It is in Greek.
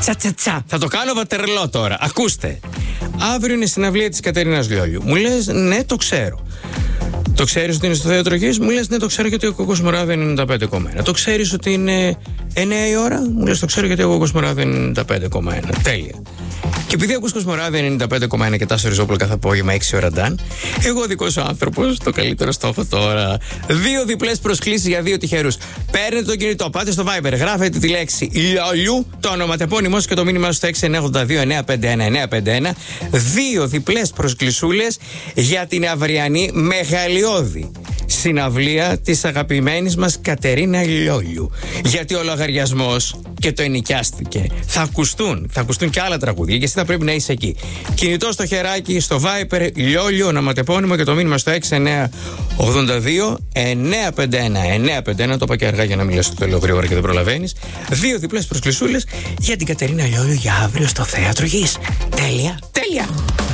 Τσα. Θα το κάνω βατερλό τώρα. Ακούστε. Αύριο είναι συναυλία της Κατερίνας Λιόλιου. Μου λες, ναι, το ξέρω. Το ξέρεις ότι είναι στο θέατρο Γης? Μου λες, ναι, το ξέρω γιατί ο Κόκκος Μωράδο είναι 95,1. Το ξέρεις ότι είναι 9 η ώρα? Μου λες, το ξέρω γιατί ο Κόκκος Μωράδο είναι 95,1. Τέλεια. Και επειδή ακούς Κοσμοράδο 95,1 και Τάσο Ριζόπουλο κάθε απόγευμα 6 ώρα Νταν, εγώ δικός ο άνθρωπος, το καλύτερο στόχο τώρα. 2 διπλές προσκλήσεις για 2 τυχερούς. Παίρνετε το κινητό, πάτε στο Viber, γράφετε τη λέξη Λιόλιου, το ονοματεπώνυμό και το μήνυμά στο 6982-951-951. 2 διπλές προσκλησούλες για την αυριανή μεγαλειώδη συναυλία της αγαπημένης μας Κατερίνα Λιόλιου. Γιατί ο λογαριασμός και το ενοικιάστηκε. Θα ακουστούν και άλλα τραγούδια και εσύ θα πρέπει να είσαι εκεί. Κινητό στο χεράκι, στο Viper, Λιόλιου, ονοματεπώνυμο και το μήνυμα στο 6982-951-951. Το είπα και αργά για να μιλήσω, το λέω γρήγορα και δεν προλαβαίνεις. 2 διπλές προσκλησούλες για την Κατερίνα Λιόλιου για αύριο στο θέατρο Γης. Τέλεια.